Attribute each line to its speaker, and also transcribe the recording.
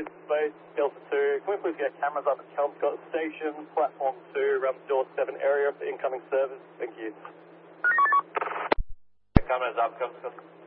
Speaker 1: Clear space, Delta 2. Can we please get cameras up at Kelmscott Station, platform 2, around the door 7 area for incoming service? Thank you.
Speaker 2: Cameras up, Kelmscott.